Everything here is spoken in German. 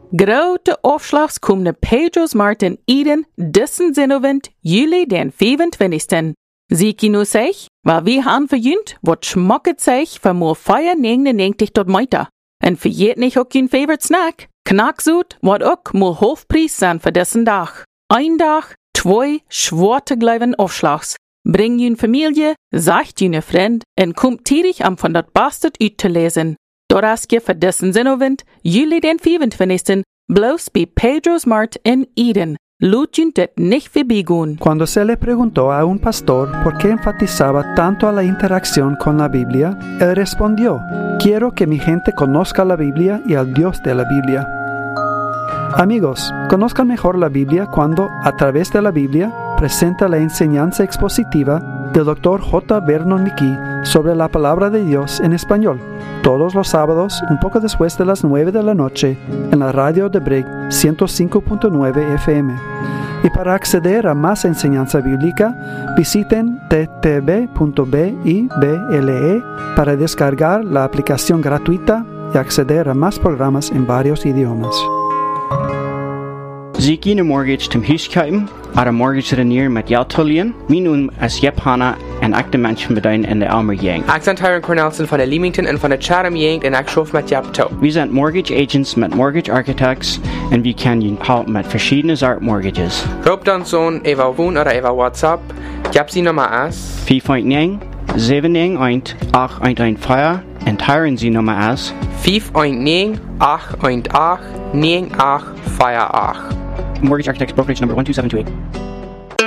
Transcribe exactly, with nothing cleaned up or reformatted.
Grote Aufschlags kommen Pedro's Martin Eden dissen Sinnovent Juli den vierundzwanzigsten Sie kino sich, weil wir han verjünt, wat schmacket sich von mo feier negenennegentig tot meiter. En verjeet nicht auch kein favorite snack. Knacksut, wat auch mo Hofpreis sein für diesen Tag. Ein Tag, zwei schwarte gleiben Aufschlags. Bring jün Familie, sagt jüne Freund, en kommt tirig am von dat Bastard ut zu lesen. Doraskje für diesen Sinnovent, Juli den vierundzwanzigsten bloß bei Pedro's Mart in Eden. Lut jün det nicht vorbeigun. Cuando se le preguntó a un pastor por qué enfatizaba tanto a la interacción con la Biblia, él respondió, quiero que mi gente conozca la Biblia y al Dios de la Biblia. Amigos, conozcan mejor la Biblia cuando, a través de la Biblia, presenta la enseñanza expositiva del doctor J. Vernon McGee sobre la palabra de Dios en español, todos los sábados, un poco después de las nueve de la noche, en la radio de Brig ciento cinco punto nueve F M. Y para acceder a más enseñanza bíblica, visiten t t b punto b i b l e para descargar la aplicación gratuita y acceder a más programas en varios idiomas. Sie gehen mortgage zum Huskaufen, oder mortgage renieren mit Geldtolien, min um als Japaner en echte Menschen bedeuten in der Almer Yang. Accent Tyron Cornelson von der Leamington und von der Chatham Yang in Akschhof mit Japto. Wir sind Mortgage Agents mit Mortgage Architects und wir können Ihnen helfen mit verschiedenen Art Mortgages. Robt uns so eva Wohn oder eva WhatsApp. Gab sie Nummer as vier fünf neun, sieben neun eins, acht eins eins vier und Tyron Sie Nummer as vier fünf neun, acht eins acht, neun acht vier acht. Mortgage Architects Brokerage number one two seven two eight.